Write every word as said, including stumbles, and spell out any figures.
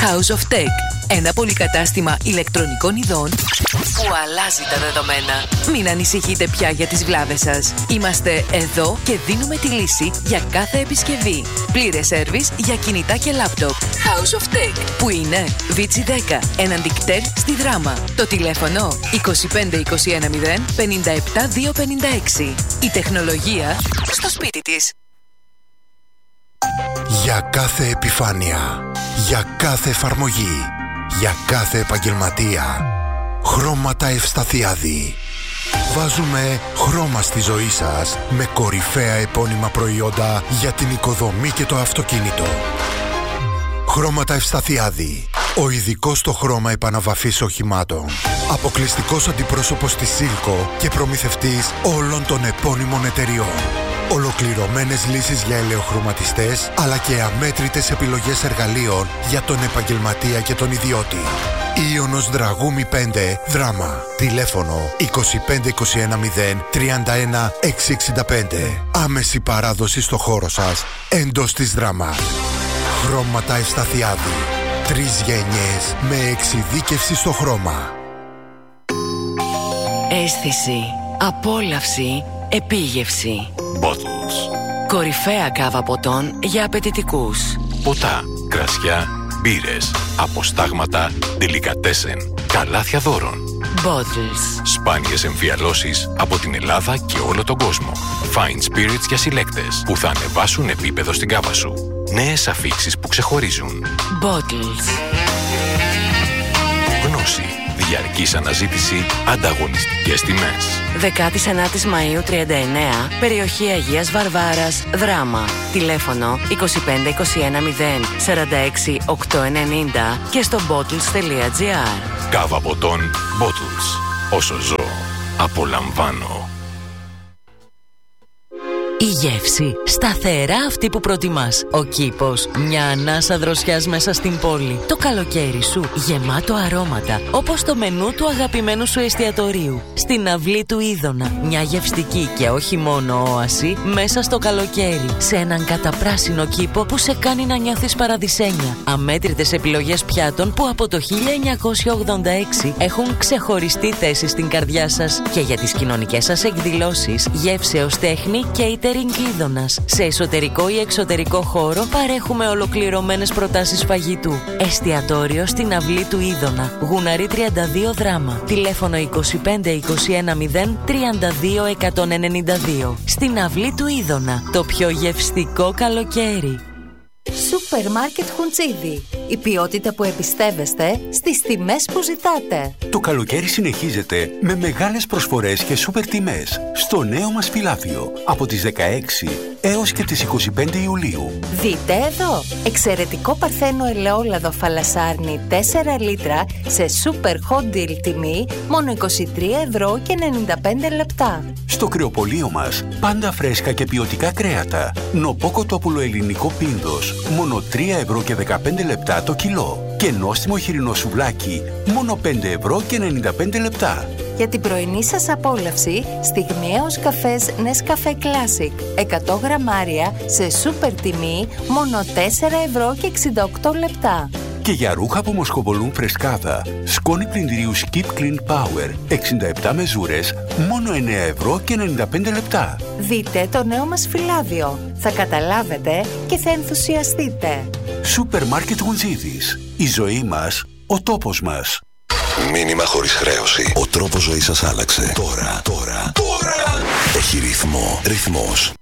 House of Tech. Ένα πολυκατάστημα ηλεκτρονικών ειδών που αλλάζει τα δεδομένα. Μην ανησυχείτε πια για τις βλάβες σας. Είμαστε εδώ και δίνουμε τη λύση για κάθε επισκευή. Πλήρες σέρβις για κινητά και λάπτοπ. House of Tech. Που είναι Βίτσι δέκα, έναντι κτέλ στη Δράμα. Το τηλέφωνο είκοσι πέντε είκοσι ένα μηδέν πενήντα επτά διακόσια πενήντα έξι. Η τεχνολογία στο σπίτι της. Για κάθε επιφάνεια, για κάθε εφαρμογή, για κάθε επαγγελματία. Χρώματα Ευσταθιάδη. Βάζουμε χρώμα στη ζωή σας με κορυφαία επώνυμα προϊόντα για την οικοδομή και το αυτοκίνητο. Χρώματα Ευσταθιάδη. Ο ειδικός στο χρώμα επαναβαφής οχημάτων. Αποκλειστικός αντιπρόσωπος της Silco και προμηθευτής όλων των επώνυμων εταιριών. Ολοκληρωμένες λύσεις για ελαιοχρωματιστές, αλλά και αμέτρητες επιλογές εργαλείων για τον επαγγελματία και τον ιδιώτη. Ίωνος Δραγούμη πέντε, Δράμα. Τηλέφωνο είκοσι πέντε είκοσι ένα μηδέν τριάντα ένα εξακόσια εξήντα πέντε. Άμεση παράδοση στο χώρο σας εντός της Δράμας. Χρώματα Ευσταθιάδη. Τρεις γενιές με εξειδίκευση στο χρώμα. Αίσθηση, απόλαυση, επίγευση. Bottles. Κορυφαία κάβα ποτών για απαιτητικούς. Ποτά, κρασιά, μπύρες, αποστάγματα, ντελικατέσεν, καλάθια δώρων. Bottles. Σπάνιες εμφιαλώσεις από την Ελλάδα και όλο τον κόσμο. Fine spirits για συλλέκτες που θα ανεβάσουν επίπεδο στην κάβα σου. Νέες αφίξεις που ξεχωρίζουν. Bottles. Γνώση, διαρκής αναζήτηση, ανταγωνιστικές τιμές. δεκαεννέα Μαΐου τριάντα εννέα, περιοχή Αγίας Βαρβάρας, Δράμα. Τηλέφωνο είκοσι πέντε είκοσι ένα μηδέν σαράντα έξι οκτακόσια ενενήντα και στο bottles τελεία gr. Κάβα ποτών Bottles. Όσο ζω, απολαμβάνω. Η γεύση, σταθερά αυτή που προτιμάς. Ο κήπος, μια ανάσα δροσιάς μέσα στην πόλη. Το καλοκαίρι σου, γεμάτο αρώματα, όπως το μενού του αγαπημένου σου εστιατορίου. Στην αυλή του Είδωνα, μια γευστική και όχι μόνο όαση, μέσα στο καλοκαίρι. Σε έναν καταπράσινο κήπο που σε κάνει να νιώθεις παραδεισένια. Αμέτρητες επιλογές πιάτων που από το χίλια εννιακόσια ογδόντα έξι έχουν ξεχωριστή θέση στην καρδιά σας. Και για τις κοινωνικές σας εκδηλώσεις, γεύσεως τέχνη και είτε Είδωνας. Σε εσωτερικό ή εξωτερικό χώρο παρέχουμε ολοκληρωμένες προτάσεις φαγητού. Εστιατόριο στην αυλή του Είδωνα. Γουναρή τριάντα δύο Δράμα. Τηλέφωνο είκοσι πέντε είκοσι ένα μηδέν τριάντα δύο εκατόν ενενήντα δύο. Στην αυλή του Είδωνα. Το πιο γευστικό καλοκαίρι. Σούπερ Μάρκετ Χουντσίδι. Η ποιότητα που εμπιστεύεστε στις τιμές που ζητάτε. Το καλοκαίρι συνεχίζεται με μεγάλες προσφορές και σούπερ τιμές στο νέο μας φυλάδιο από τις δεκαέξι έως και τις είκοσι πέντε Ιουλίου. Δείτε εδώ! Εξαιρετικό παρθένο ελαιόλαδο φαλασάρνη τέσσερα λίτρα σε σούπερ hot deal τιμή μόνο είκοσι τρία ευρώ και ενενήντα πέντε λεπτά. Στο κρεοπωλείο μας πάντα φρέσκα και ποιοτικά κρέατα. Νοπό κοτόπουλο ελληνικό πίνδος μόνο τρία ευρώ και δεκαπέντε λεπτά το κιλό. Και νόστιμο χοιρινό σουβλάκι μόνο πέντε ευρώ και ενενήντα πέντε λεπτά. Για την πρωινή σας απόλαυση, στιγμιαίος καφές Nescafé Classic εκατό γραμμάρια σε σούπερ τιμή μόνο τέσσερα ευρώ και εξήντα οκτώ λεπτά. Και για ρούχα που μοσχοβολούν φρεσκάδα, σκόνη πλυντηρίου Skip Clean Power εξήντα επτά μεζούρες μόνο εννέα ευρώ και ενενήντα πέντε λεπτά. Δείτε το νέο μας φυλάδιο. Θα καταλάβετε και θα ενθουσιαστείτε. Σούπερ Μάρκετ Γουντζίδης. Η ζωή μας, ο τόπος μας. Μήνυμα χωρίς χρέωση. Ο τρόπος ζωής σας άλλαξε. Τώρα, τώρα, τώρα. Έχει ρυθμό. Ρυθμός.